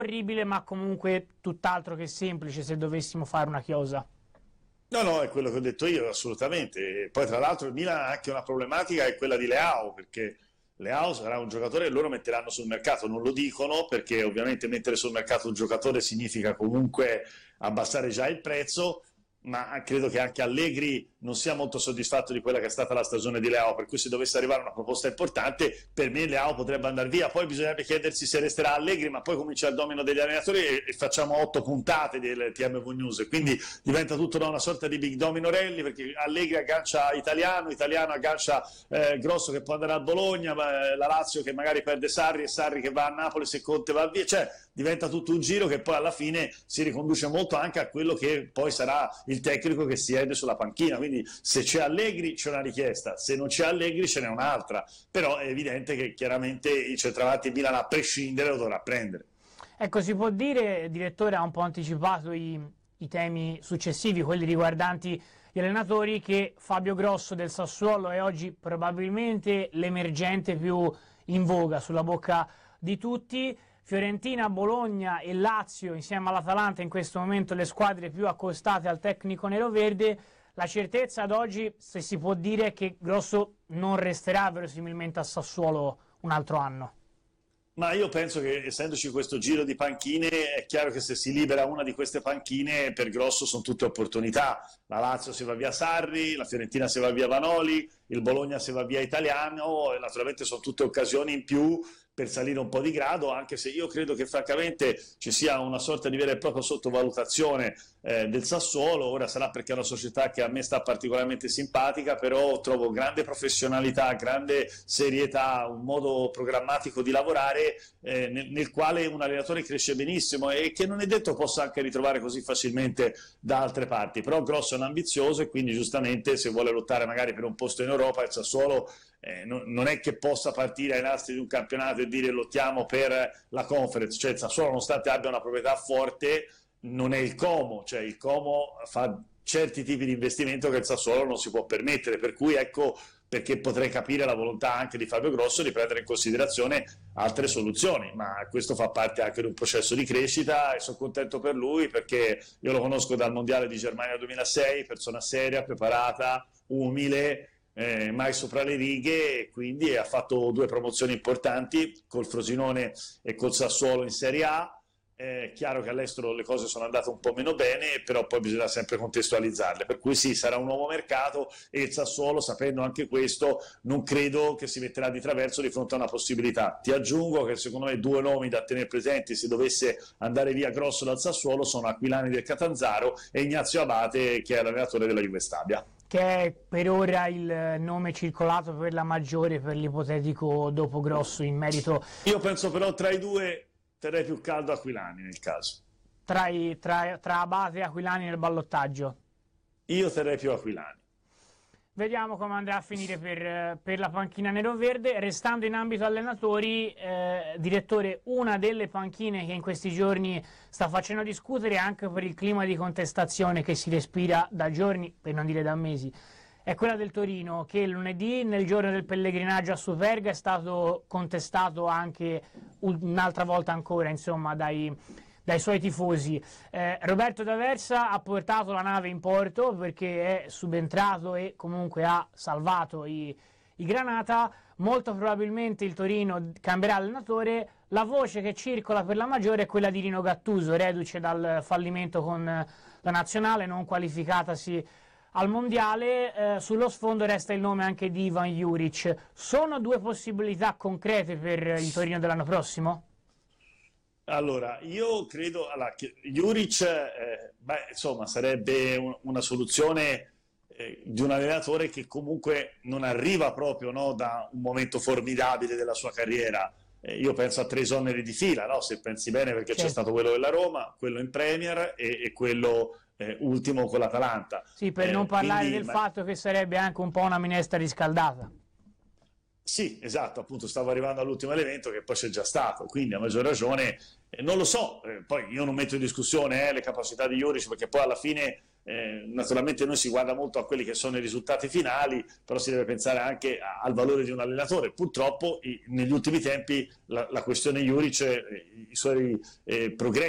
orribile, ma comunque tutt'altro che semplice se dovessimo fare una chiosa. No, no, è quello che ho detto io, assolutamente. E poi tra l'altro il Milan ha anche una problematica, è quella di Leao, perché Leao sarà un giocatore che loro metteranno sul mercato, non lo dicono perché ovviamente mettere sul mercato un giocatore significa comunque abbassare già il prezzo, ma credo che anche Allegri non sia molto soddisfatto di quella che è stata la stagione di Leao, per cui se dovesse arrivare una proposta importante, per me Leao potrebbe andare via. Poi bisognerebbe chiedersi se resterà Allegri, ma poi comincia il domino degli allenatori e facciamo 8 puntate del TMV News, e quindi diventa tutto una sorta di big domino rally, perché Allegri aggancia Italiano, Italiano aggancia Grosso che può andare a Bologna, la Lazio che magari perde Sarri, e Sarri che va a Napoli se Conte va via, cioè diventa tutto un giro che poi alla fine si riconduce molto anche a quello che poi sarà il tecnico che siede sulla panchina. Quindi se c'è Allegri c'è una richiesta, se non c'è Allegri ce n'è un'altra, però è evidente che chiaramente il centravanti Milan a prescindere lo dovrà prendere. Ecco, si può dire, direttore ha un po' anticipato i temi successivi, quelli riguardanti gli allenatori, che Fabio Grosso del Sassuolo è oggi probabilmente l'emergente più in voga, sulla bocca di tutti. Fiorentina, Bologna e Lazio insieme all'Atalanta in questo momento le squadre più accostate al tecnico neroverde. La certezza ad oggi, se si può dire, è che Grosso non resterà verosimilmente a Sassuolo un altro anno. Ma io penso che, essendoci questo giro di panchine, è chiaro che se si libera una di queste panchine, per Grosso sono tutte opportunità. La Lazio se va via Sarri, la Fiorentina se va via Vanoli, il Bologna se va via Italiano, e naturalmente sono tutte occasioni in più per salire un po' di grado, anche se io credo che francamente ci sia una sorta di vera e propria sottovalutazione del Sassuolo. Ora sarà perché è una società che a me sta particolarmente simpatica, però trovo grande professionalità, grande serietà, un modo programmatico di lavorare nel quale un allenatore cresce benissimo e che non è detto possa anche ritrovare così facilmente da altre parti. Però Grosso è un ambizioso e quindi giustamente se vuole lottare magari per un posto in Europa, il Sassuolo non è che possa partire ai nastri di un campionato e dire lottiamo per la Conference. Cioè il Sassuolo, nonostante abbia una proprietà forte, non è il Como, cioè il Como fa certi tipi di investimento che il Sassuolo non si può permettere, per cui ecco perché potrei capire la volontà anche di Fabio Grosso di prendere in considerazione altre soluzioni, ma questo fa parte anche di un processo di crescita e sono contento per lui, perché io lo conosco dal Mondiale di Germania 2006, persona seria, preparata, umile, mai sopra le righe, e quindi ha fatto 2 promozioni importanti col Frosinone e col Sassuolo in Serie A. È chiaro che all'estero le cose sono andate un po' meno bene, però poi bisogna sempre contestualizzarle, per cui sì, sarà un nuovo mercato e il Sassuolo, sapendo anche questo, non credo che si metterà di traverso di fronte a una possibilità. Ti aggiungo che secondo me 2 nomi da tenere presenti se dovesse andare via Grosso dal Sassuolo sono Aquilani del Catanzaro e Ignazio Abate, che è l'allenatore della Juve Stabia, che è per ora il nome circolato per la maggiore per l'ipotetico dopo Grosso in merito. Io penso però tra i due terrei più caldo Aquilani nel caso. Tra Abate e Aquilani nel ballottaggio? Io terrei più Aquilani. Vediamo come andrà a finire per la panchina neroverde. Restando in ambito allenatori, direttore, una delle panchine che in questi giorni sta facendo discutere anche per il clima di contestazione che si respira da giorni, per non dire da mesi, è quella del Torino, che lunedì, nel giorno del pellegrinaggio a Superga, è stato contestato anche un'altra volta ancora, insomma, dai suoi tifosi. Roberto D'Aversa ha portato la nave in porto perché è subentrato e comunque ha salvato i Granata. Molto probabilmente il Torino cambierà allenatore. La voce che circola per la maggiore è quella di Rino Gattuso, reduce dal fallimento con la nazionale, non qualificatasi al mondiale. Sullo sfondo resta il nome anche di Ivan Juric. Sono 2 possibilità concrete per il Torino dell'anno prossimo? Allora, io credo che Juric insomma, sarebbe una soluzione di un allenatore che comunque non arriva proprio, no, da un momento formidabile della sua carriera. Io penso a 3 esoneri di fila, no? Se pensi bene, perché certo, c'è stato quello della Roma, quello in Premier e quello ultimo con l'Atalanta. Sì, per non parlare del fatto che sarebbe anche un po' una minestra riscaldata. Sì, esatto, appunto stavo arrivando all'ultimo elemento che poi c'è già stato, quindi a maggior ragione non lo so, poi io non metto in discussione le capacità di Juric, perché poi alla fine Naturalmente noi si guarda molto a quelli che sono i risultati finali, però si deve pensare anche al valore di un allenatore. Purtroppo negli ultimi tempi la questione Juric, i suoi progressi